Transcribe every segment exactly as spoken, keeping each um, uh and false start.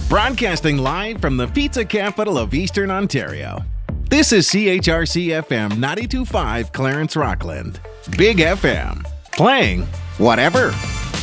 Broadcasting live from the pizza capital of Eastern Ontario. This is C H R C F M ninety-two point five Clarence Rockland. Big F M. Playing whatever.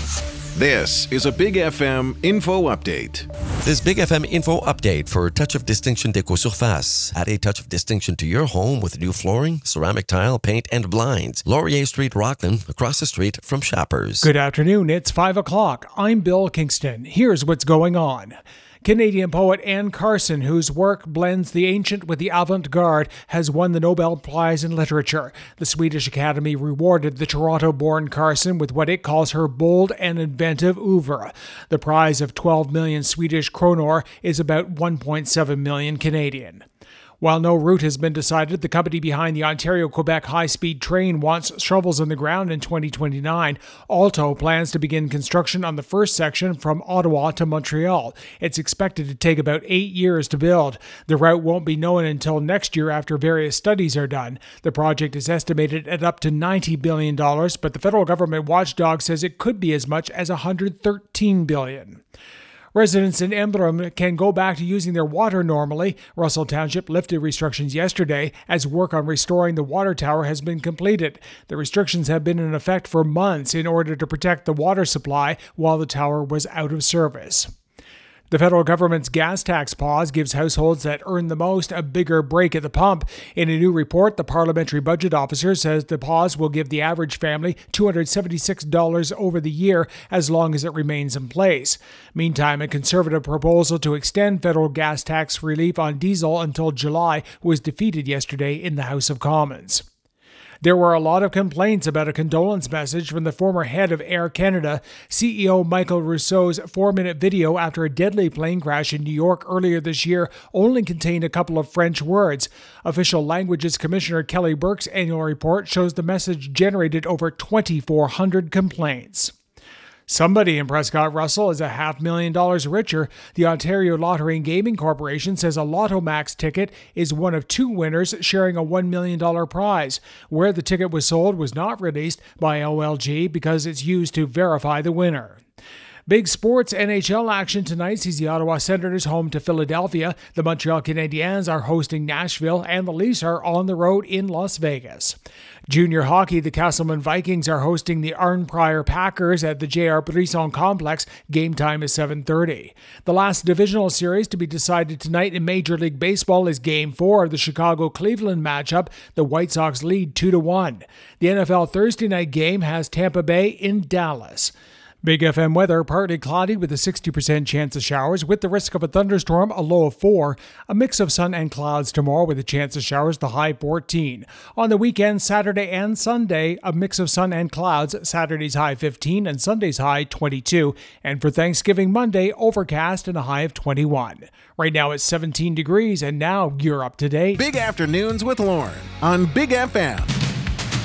This is a Big F M info update. This Big F M info update for Touch of Distinction Déco Surface. Add a touch of distinction to your home with new flooring, ceramic tile, paint, and blinds. Laurier Street, Rockland, across the street from Shoppers. Good afternoon. It's five o'clock. I'm Bill Kingston. Here's what's going on. Canadian poet Anne Carson, whose work blends the ancient with the avant-garde, has won the Nobel Prize in Literature. The Swedish Academy rewarded the Toronto-born Carson with what it calls her bold and inventive oeuvre. The prize of twelve million Swedish kronor is about one point seven million Canadian. While no route has been decided, the company behind the Ontario-Quebec high-speed train wants shovels in the ground in twenty twenty-nine. Alto plans to begin construction on the first section from Ottawa to Montreal. It's expected to take about eight years to build. The route won't be known until next year after various studies are done. The project is estimated at up to ninety billion dollars, but the federal government watchdog says it could be as much as one hundred thirteen billion dollars. Residents in Embrun can go back to using their water normally. Russell Township lifted restrictions yesterday as work on restoring the water tower has been completed. The restrictions have been in effect for months in order to protect the water supply while the tower was out of service. The federal government's gas tax pause gives households that earn the most a bigger break at the pump. In a new report, the Parliamentary Budget Officer says the pause will give the average family two hundred seventy-six dollars over the year as long as it remains in place. Meantime, a Conservative proposal to extend federal gas tax relief on diesel until July was defeated yesterday in the House of Commons. There were a lot of complaints about a condolence message from the former head of Air Canada. C E O Michael Rousseau's four-minute video after a deadly plane crash in New York earlier this year only contained a couple of French words. Official Languages Commissioner Kelly Burke's annual report shows the message generated over twenty-four hundred complaints. Somebody in Prescott Russell is a half million dollars richer. The Ontario Lottery and Gaming Corporation says a Lotto Max ticket is one of two winners sharing a one million dollars prize. Where the ticket was sold was not released by O L G because it's used to verify the winner. Big sports N H L action tonight sees the Ottawa Senators home to Philadelphia. The Montreal Canadiens are hosting Nashville, and the Leafs are on the road in Las Vegas. Junior hockey, the Castleman Vikings are hosting the Arnprior Packers at the J R Brisson Complex. Game time is seven thirty. The last divisional series to be decided tonight in Major League Baseball is Game four of the Chicago-Cleveland matchup. The White Sox lead two to one. The N F L Thursday night game has Tampa Bay in Dallas. Big F M weather, partly cloudy with a sixty percent chance of showers, with the risk of a thunderstorm, a low of four. A mix of sun and clouds tomorrow with a chance of showers, the high fourteen. On the weekend, Saturday and Sunday, a mix of sun and clouds, Saturday's high fifteen and Sunday's high twenty-two. And for Thanksgiving Monday, overcast and a high of twenty-one. Right now it's seventeen degrees, and now you're up to date. Big Afternoons with Lauren on Big F M.